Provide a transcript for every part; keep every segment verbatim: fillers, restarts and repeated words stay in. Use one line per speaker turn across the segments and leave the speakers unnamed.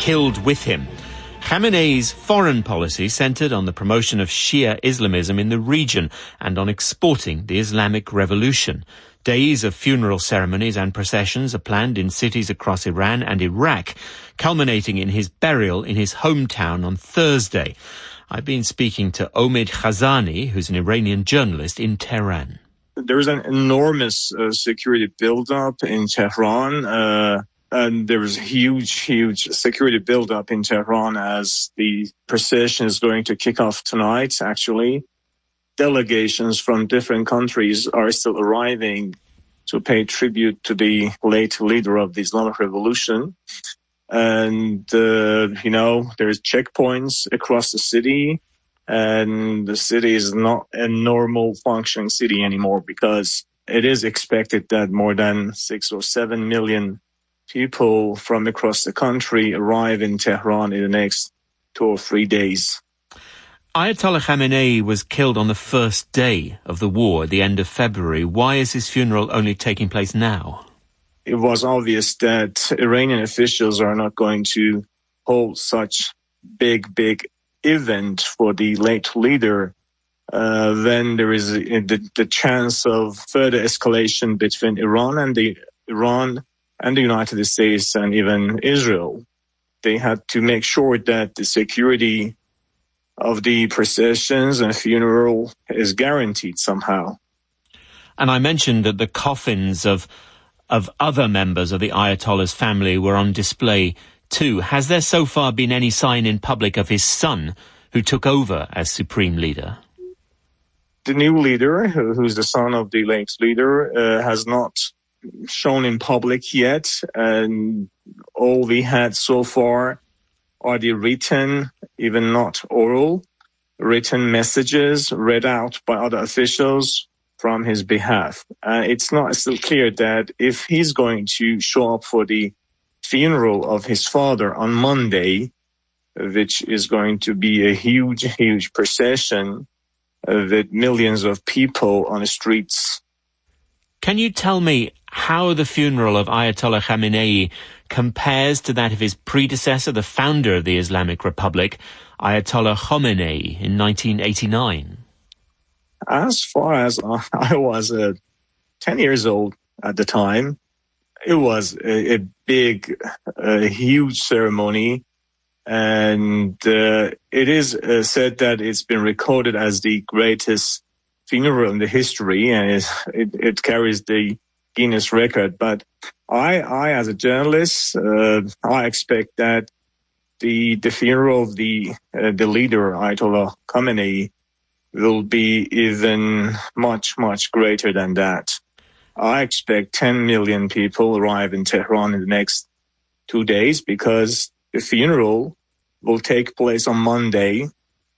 killed with him. Khamenei's foreign policy centred on the promotion of Shia Islamism in the region and on exporting the Islamic Revolution. Days of funeral ceremonies and processions are planned in cities across Iran and Iraq, culminating in his burial in his hometown on Thursday. I've been speaking to Omid Khazani, who's an Iranian journalist in Tehran.
There's an enormous uh, security buildup in Tehran. Uh, and there's huge, huge security buildup in Tehran as the procession is going to kick off tonight, actually. Delegations from different countries are still arriving to pay tribute to the late leader of the Islamic Revolution. And, uh, you know, there's checkpoints across the city, and the city is not a normal functioning city anymore because it is expected that more than six or seven million people from across the country arrive in Tehran in the next two or three days.
Ayatollah Khamenei was killed on the first day of the war at the end of February. Why is his funeral only taking place now?
It was obvious that Iranian officials are not going to hold such big, big event for the late leader. Uh, then there is the, the chance of further escalation between Iran and the Iran and the United States and even Israel. They had to make sure that the security of the processions and funeral is guaranteed somehow.
And I mentioned that the coffins of of other members of the Ayatollah's family were on display too. Has there so far been any sign in public of his son, who took over as supreme leader?
The new leader, who's the son of the late leader, uh, has not shown in public yet. And all we had so far are the written, even not oral, written messages read out by other officials from his behalf. Uh, it's not still clear that if he's going to show up for the funeral of his father on Monday, which is going to be a huge, huge procession uh, with millions of people on the streets.
Can you tell me how the funeral of Ayatollah Khamenei compares to that of his predecessor, the founder of the Islamic Republic, Ayatollah Khomeini, in nineteen eighty-nine?
As far as I was uh, ten years old at the time, it was a, a big, a huge ceremony. And uh, it is uh, said that it's been recorded as the greatest funeral in the history, and it, it, it carries the Guinness record. But I, I as a journalist, uh, I expect that the the funeral of the uh, the leader, Ayatollah Khamenei, will be even much, much greater than that. I expect ten million people arrive in Tehran in the next two days because the funeral will take place on Monday.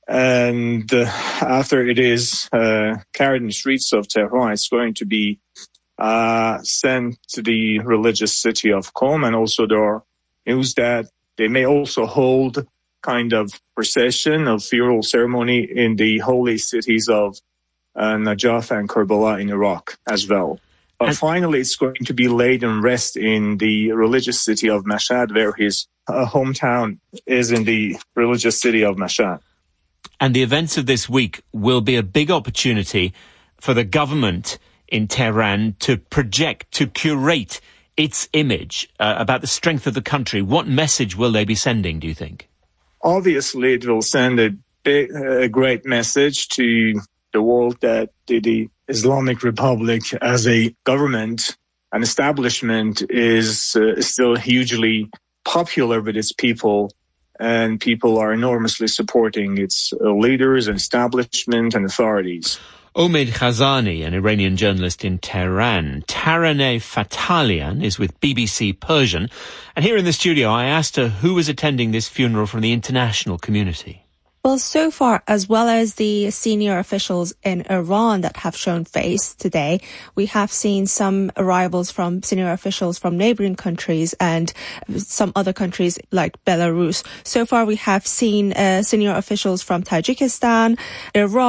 And uh, after it is uh, carried in the streets of Tehran, it's going to be uh, sent to the religious city of Qom. And also there are news that they may also hold kind of procession of funeral ceremony in the holy cities of uh, Najaf and Karbala in Iraq as well. But and finally, it's going to be laid in rest in the religious city of Mashhad, where his uh, hometown is in the religious city of Mashhad.
And the events of this week will be a big opportunity for the government in Tehran to project, to curate its image uh, about the strength of the country. What message will they be sending, do you think?
Obviously, it will send a, big, a great message to the world that the, the Islamic Republic as a government and establishment is uh, still hugely popular with its people, and people are enormously supporting its uh, leaders and establishment and authorities.
Omid Khazani, an Iranian journalist in Tehran. Taraneh Fatalian is with B B C Persian. And here in the studio, I asked her who was attending this funeral from the international community.
Well, so far, as well as the senior officials in Iran that have shown face today, we have seen some arrivals from senior officials from neighboring countries and some other countries like Belarus. So far, we have seen uh, senior officials from Tajikistan, Iraq,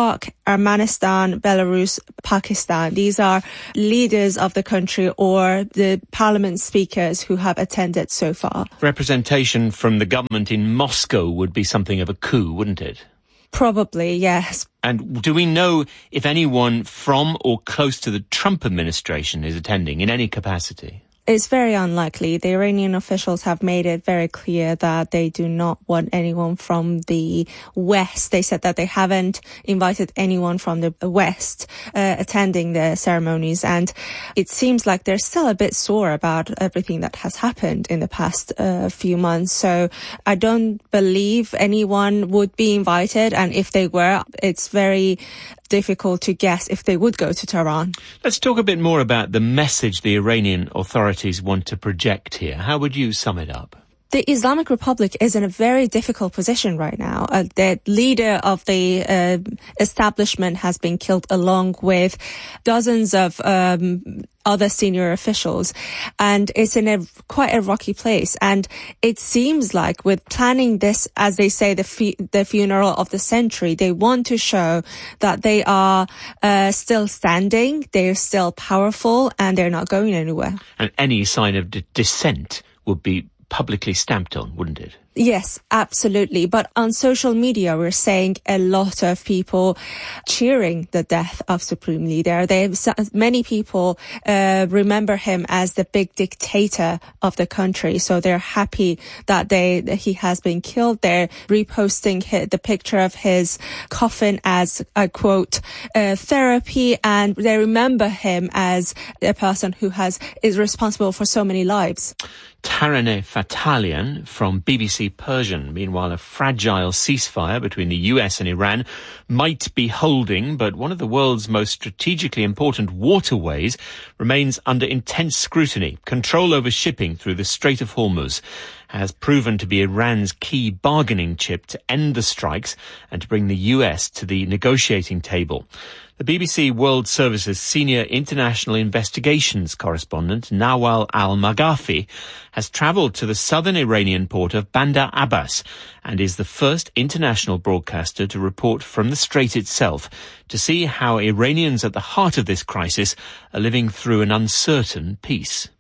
Armanistan, Belarus, Pakistan. These are leaders of the country or the parliament speakers who have attended so far.
Representation from the government in Moscow would be something of a coup, wouldn't it?
Probably, yes.
And do we know if anyone from or close to the Trump administration is attending in any capacity?
It's very unlikely. The Iranian officials have made it very clear that they do not want anyone from the West. They said that they haven't invited anyone from the West uh, attending the ceremonies. And it seems like they're still a bit sore about everything that has happened in the past uh, few months. So I don't believe anyone would be invited. And if they were, it's very difficult to guess if they would go to Tehran.
Let's talk a bit more about the message the Iranian authorities want to project here. How would you sum it up?
The Islamic Republic is in a very difficult position right now. Uh, the leader of the uh, establishment has been killed along with dozens of um, other senior officials, and it's in a quite a rocky place. And it seems like with planning this, as they say, the fu- the funeral of the century, they want to show that they are uh, still standing, they're still powerful, and they're not going anywhere.
And any sign of d- dissent would be publicly stamped on, wouldn't it?
Yes, absolutely. But on social media, we're seeing a lot of people cheering the death of Supreme Leader. They, many people uh, remember him as the big dictator of the country. So they're happy that they that he has been killed. They're reposting his, the picture of his coffin as, I quote, uh, therapy. And they remember him as a person who has is responsible for so many lives.
Taraneh Fatalian from B B C Persian. Meanwhile, a fragile ceasefire between the U S and Iran might be holding, but one of the world's most strategically important waterways remains under intense scrutiny. Control over shipping through the Strait of Hormuz has proven to be Iran's key bargaining chip to end the strikes and to bring the U S to the negotiating table. The B B C World Service's senior international investigations correspondent, Nawal Al-Maghafi, has travelled to the southern Iranian port of Bandar Abbas and is the first international broadcaster to report from the strait itself to see how Iranians at the heart of this crisis are living through an uncertain peace.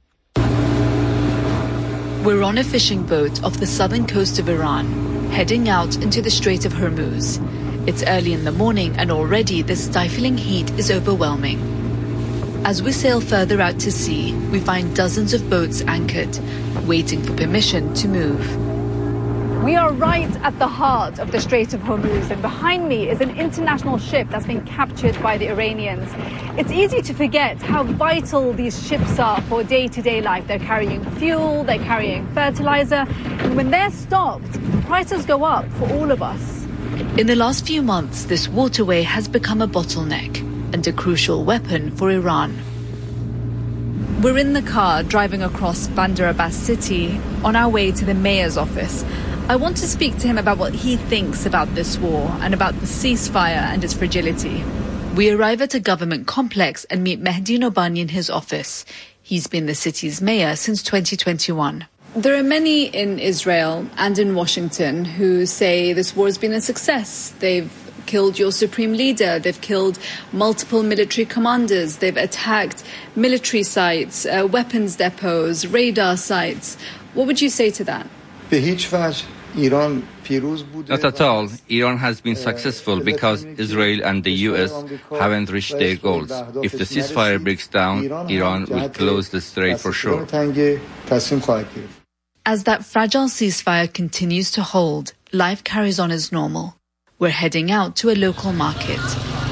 We're on a fishing boat off the southern coast of Iran, heading out into the Strait of Hormuz. It's early in the morning and already the stifling heat is overwhelming. As we sail further out to sea, we find dozens of boats anchored, waiting for permission to move.
We are right at the heart of the Strait of Hormuz, and behind me is an international ship that's been captured by the Iranians. It's easy to forget how vital these ships are for day-to-day life. They're carrying fuel, they're carrying fertilizer, and when they're stopped, prices go up for all of us.
In the last few months, this waterway has become a bottleneck and a crucial weapon for Iran. We're in the car driving across Bandar Abbas city on our way to the mayor's office. I want to speak to him about what he thinks about this war and about the ceasefire and its fragility. We arrive at a government complex and meet Mehdi Nobani in his office. He's been the city's mayor since twenty twenty-one. There are many in Israel and in Washington who say this war has been a success. They've killed your supreme leader. They've killed multiple military commanders. They've attacked military sites, uh, weapons depots, radar sites. What would you say to that?
Not at all. Iran has been successful because Israel and the U S haven't reached their goals. If the ceasefire breaks down, Iran will close the strait for sure.
As that fragile ceasefire continues to hold, life carries on as normal. We're heading out to a local market.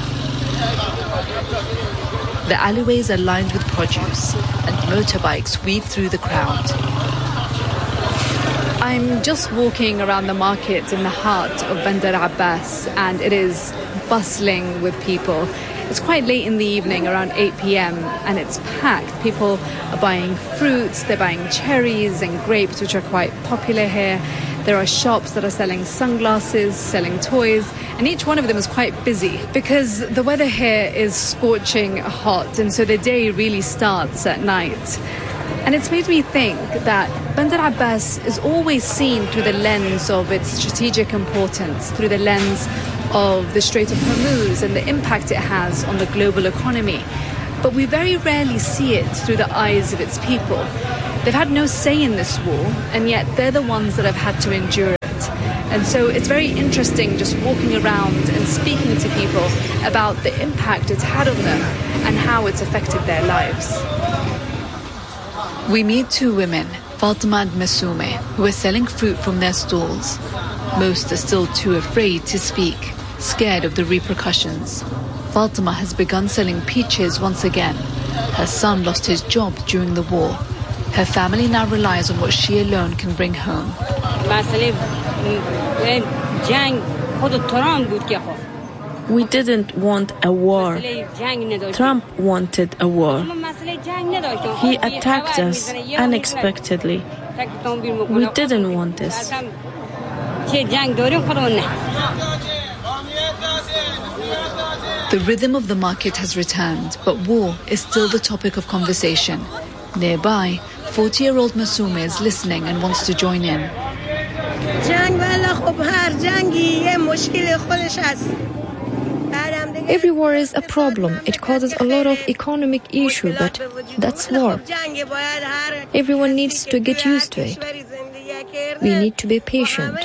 The alleyways are lined with produce, and motorbikes weave through the crowd.
I'm just walking around the market in the heart of Bandar Abbas, and it is bustling with people. It's quite late in the evening, around eight p.m, and it's packed. People are buying fruits, they're buying cherries and grapes, which are quite popular here. There are shops that are selling sunglasses, selling toys, and each one of them is quite busy because the weather here is scorching hot, and so the day really starts at night. And it's made me think that Bandar Abbas is always seen through the lens of its strategic importance, through the lens of the Strait of Hormuz and the impact it has on the global economy. But we very rarely see it through the eyes of its people. They've had no say in this war, and yet they're the ones that have had to endure it. And so it's very interesting just walking around and speaking to people about the impact it's had on them and how it's affected their lives. We meet two women, Fatima and Masume, who are selling fruit from their stalls. Most are still too afraid to speak, scared of the repercussions. Fatima has begun selling peaches once again. Her son lost his job during the war. Her family now relies on what she alone can bring home.
We didn't want a war. Trump wanted a war. He attacked us unexpectedly. We didn't want this.
The rhythm of the market has returned, but war is still the topic of conversation. Nearby, forty-year-old Masume is listening and wants to join in.
Every war is a problem. It causes a lot of economic issue, but that's war. Everyone needs to get used to it. We need to be patient.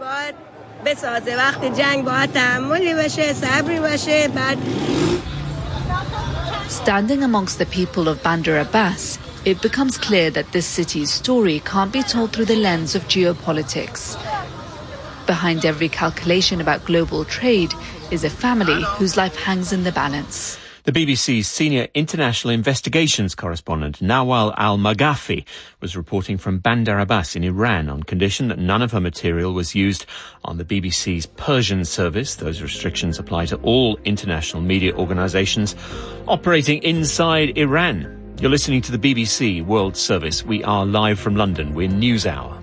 Standing amongst the people of Bandar Abbas, it becomes clear that this city's story can't be told through the lens of geopolitics. Behind every calculation about global trade is a family whose life hangs in the balance.
The B B C's senior international investigations correspondent Nawal Al-Maghafi was reporting from Bandar Abbas in Iran on condition that none of her material was used on the B B C's Persian service. Those restrictions apply to all international media organisations operating inside Iran. You're listening to the B B C World Service. We are live from London. We're NewsHour.